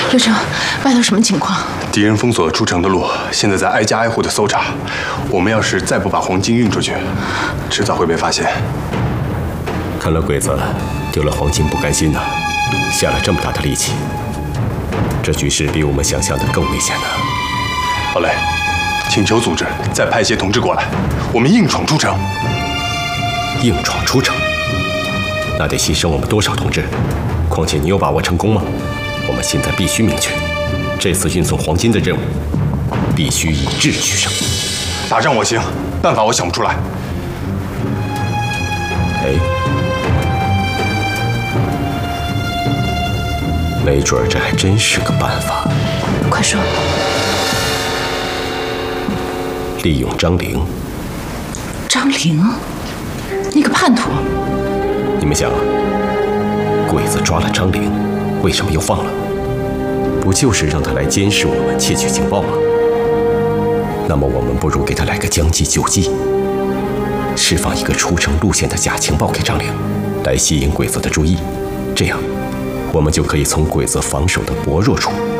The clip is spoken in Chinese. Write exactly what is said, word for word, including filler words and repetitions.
刘成，外头什么情况？ 敌人封锁了出城的路，现在在挨家挨户的搜查。我们要是再不把黄金运出去，迟早会被发现。 看来鬼子丢了黄金不甘心呐，下了这么大的力气。这局势比我们想象的更危险呢。 好嘞，请求组织再派些同志过来，我们硬闯出城。 硬闯出城，那得牺牲我们多少同志？况且你有把握成功吗？我们现在必须明确，这次运送黄金的任务必须以智取胜。 打仗我行，办法我想不出来。 哎，没准儿这还真是个办法。 快说。 利用张玲。 张玲，那个叛徒。 你们想啊，鬼子抓了张玲，为什么又放了？不就是让他来监视我们，窃取情报吗？那么我们不如给他来个将计就计，释放一个出城路线的假情报给张玲，来吸引鬼子的注意，这样我们就可以从鬼子防守的薄弱处